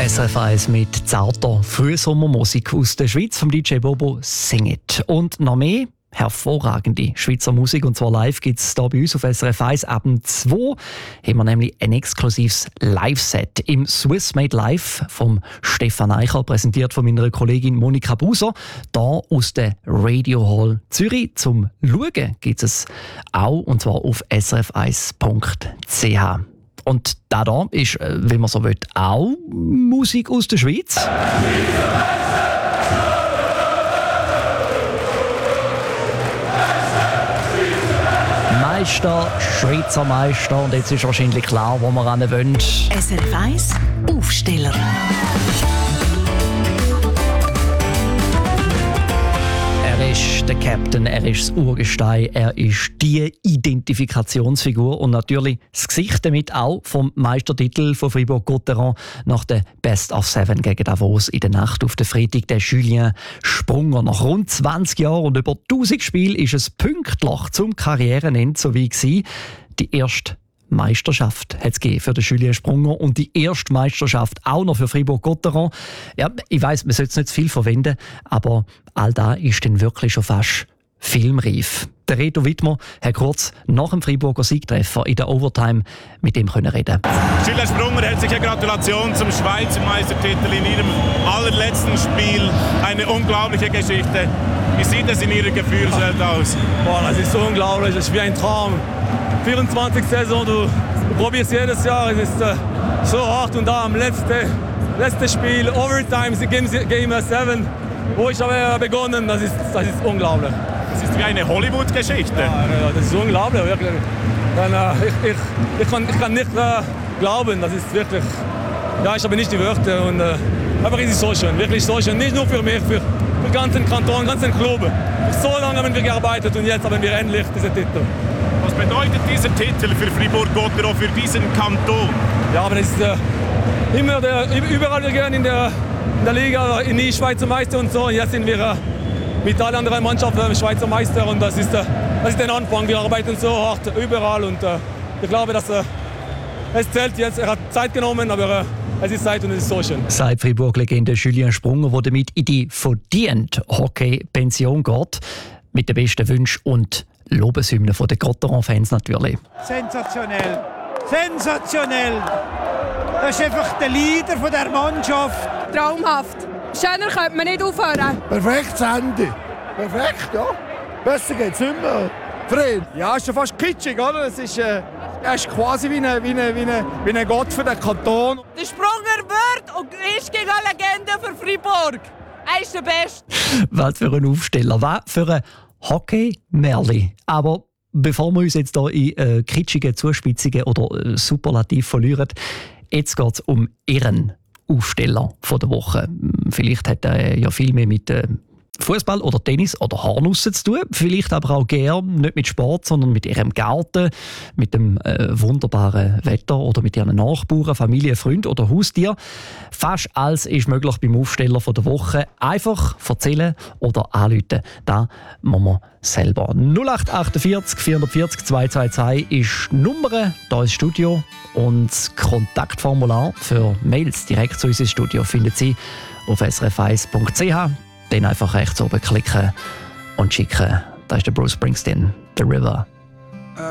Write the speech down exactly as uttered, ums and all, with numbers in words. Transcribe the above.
S R F eins mit zarter Frühsommermusik aus der Schweiz vom D J Bobo Singit. Und noch mehr hervorragende Schweizer Musik, und zwar live gibt es hier bei uns auf S R F eins. Abend zwei haben wir nämlich ein exklusives Live-Set im Swiss Made Live vom Stefan Eicher, präsentiert von meiner Kollegin Monika Buser, hier aus der Radio Hall Zürich. Zum Schauen gibt es auch, und zwar auf s r f eins punkt c h. Und da da ist, wenn man so will, auch Musik aus der Schweiz. Meister, Schweizer Meister, und jetzt ist wahrscheinlich klar, wo wir ran wollen. S R F eins Aufsteller. Er ist der Captain, er ist das Urgestein, er ist die Identifikationsfigur und natürlich das Gesicht damit auch vom Meistertitel von Fribourg-Gotteron nach der Best of Seven gegen Davos in der Nacht auf den Freitag. Der Julien Sprunger. Nach rund zwanzig Jahren und über tausend Spielen ist es pünktlich zum Karrierenende so wie gewesen. Die erste Meisterschaft hat es für den Julien Sprunger und die erste Meisterschaft auch noch für Fribourg-Gotteron. Ja, ich weiss, man sollte es nicht zu viel verwenden, aber all das ist dann wirklich schon fast filmreif. Der Reto Wittmer hat kurz nach dem Freiburger Siegtreffer in der Overtime mit ihm reden. Julien Sprunger, herzliche Gratulation zum Schweizer Meistertitel in Ihrem allerletzten Spiel. Eine unglaubliche Geschichte. Wie sieht es in Ihrer Gefühlswelt aus? Boah, das ist so unglaublich, das ist wie ein Traum. vierundzwanzig Saison, du, du probierst jedes Jahr, es ist äh, so hart, und da am letzten letzte Spiel, Overtime, Game, Game sieben, wo ich habe begonnen, das ist, das ist unglaublich. Das ist wie eine Hollywood-Geschichte. Ja, das ist unglaublich, wirklich. Dann, äh, ich, ich, ich, kann, ich kann nicht äh, glauben, das ist wirklich, ja, ich habe nicht die Wörter, und, äh, aber es ist so schön, wirklich so schön, nicht nur für mich, für, für den ganzen Kanton, den ganzen Club. So lange haben wir gearbeitet und jetzt haben wir endlich diesen Titel. Was bedeutet dieser Titel für Fribourg-Gotteron, für diesen Kanton? Ja, aber das ist äh, immer der, überall wir gehen in der, in der Liga, in die Schweizer Meister und so. Und jetzt sind wir äh, mit allen anderen Mannschaften Schweizer Meister, und das ist, äh, das ist der Anfang. Wir arbeiten so hart überall, und äh, ich glaube, dass äh, es zählt jetzt. Er hat Zeit genommen, aber äh, es ist Zeit und es ist so schön. Seit Fribourg-Legende Julien Sprunger, der damit in die verdiente Hockey-Pension geht, mit den besten Wünschen und Lobeshymnen von den Gotteron-Fans natürlich. Sensationell, sensationell. Das ist einfach der Leader von der Mannschaft. Traumhaft. Schöner könnte man nicht aufhören. Perfektes Ende. Perfekt, ja. Besser geht's nicht mehr. Fred. Ja, ist schon fast kitschig, oder? Es ist, äh, er ist quasi wie ein, wie, ein, wie, ein, wie ein Gott für den Kanton. Der Sprunger wird und ist gegen eine Legende für Fribourg. Er ist der Beste. Was für ein Aufsteller, was für ein Hockey-Merli. Aber bevor wir uns jetzt hier in äh, kitschige Zuspitzungen oder äh, Superlativ verlieren, jetzt geht es um Ihren Aufsteller von der Woche. Vielleicht hat er ja viel mehr mit äh, Fußball oder Tennis oder Haarnussen zu tun. Vielleicht aber auch gern nicht mit Sport, sondern mit ihrem Garten, mit dem äh, wunderbaren Wetter oder mit ihren Nachbarn, Familie, Freund oder Haustier. Fast alles ist möglich beim Aufsteller von der Woche. Einfach erzählen oder anrufen. Da machen wir selber. null acht achtundvierzig vierhundertvierzig zweihundertzweiundzwanzig ist die Nummer hier ins Studio. Und das Kontaktformular für Mails direkt zu unserem Studio finden Sie auf s r f eins punkt c h. Dann einfach rechts oben klicken und schicken. Da ist der Bruce Springsteen, The River.